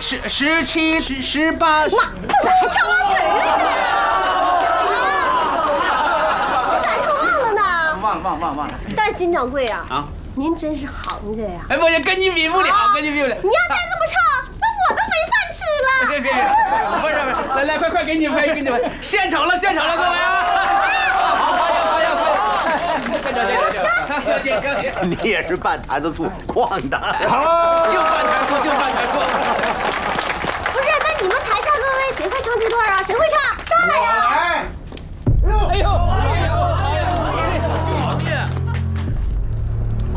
17、18。 妈，这咋还唱忘词儿了呢？你咋唱忘了呢？ 忘了。 但是金掌柜啊， 啊， 您真是行家呀！ 哎，我也跟你比不了，跟你比不了。 你要再这么唱，那我都没饭吃了。 别，不是，来，快给你们，献丑了，各位啊！ 你也是半坛子醋逛的， 就半坛醋。 不是，那你们台下各位谁会唱这段啊？谁会唱